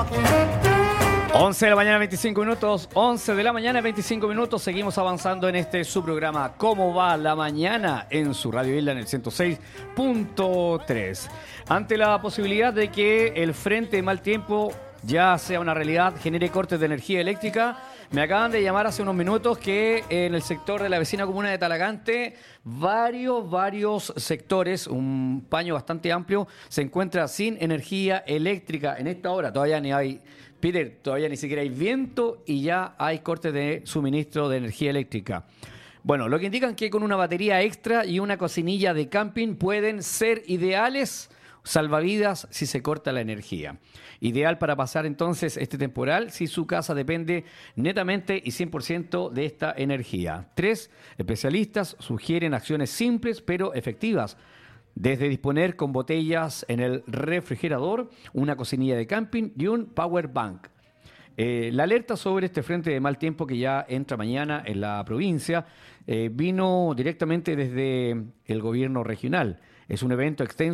11 de la mañana, 25 minutos. 11 de la mañana, 25 minutos. Seguimos avanzando en este su programa ¿Cómo va la mañana? En su Radio Isla en el 106.3. Ante la posibilidad de que el frente de mal tiempo ya sea una realidad, genere cortes de energía eléctrica, me acaban de llamar hace unos minutos que en el sector de la vecina comuna de Talagante, varios sectores, un paño bastante amplio, se encuentra sin energía eléctrica en esta hora. Todavía ni hay... Peter, todavía ni siquiera hay viento y ya hay cortes de suministro de energía eléctrica. Bueno, lo que indican que con una batería extra y una cocinilla de camping pueden ser ideales salvavidas si se corta la energía. Ideal para pasar entonces este temporal si su casa depende netamente y 100% de esta energía. 3 especialistas sugieren acciones simples pero efectivas. Desde disponer con botellas en el refrigerador, una cocinilla de camping y un power bank. La alerta sobre este frente de mal tiempo que ya entra mañana en la provincia vino directamente desde el gobierno regional. Es un evento extenso